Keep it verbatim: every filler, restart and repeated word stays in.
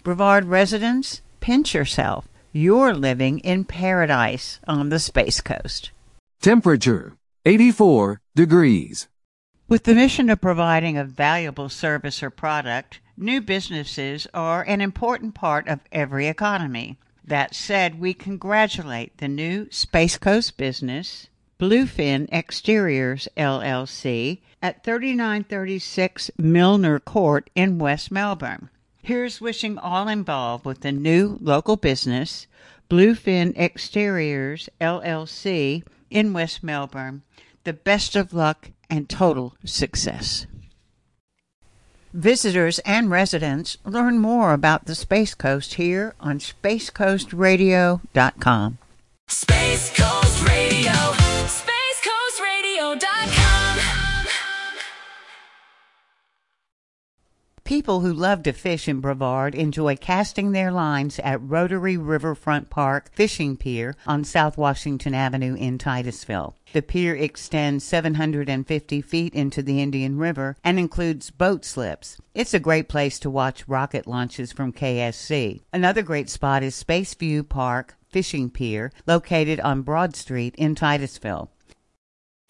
Brevard residents, pinch yourself. You're living in paradise on the Space Coast. Temperature, eighty-four degrees. With the mission of providing a valuable service or product, new businesses are an important part of every economy. That said, we congratulate the new Space Coast business, Bluefin Exteriors, L L C, at thirty-nine thirty-six Milner Court in West Melbourne. Here's wishing all involved with the new local business, Bluefin Exteriors, L L C, in West Melbourne, the best of luck and total success. Visitors and residents learn more about the Space Coast here on space coast radio dot com. Space Coast Radio, space coast radio dot com. People who love to fish in Brevard enjoy casting their lines at Rotary Riverfront Park Fishing Pier on South Washington Avenue in Titusville. The pier extends seven hundred fifty feet into the Indian River and includes boat slips. It's a great place to watch rocket launches from K S C. Another great spot is Spaceview Park Fishing Pier, located on Broad Street in Titusville.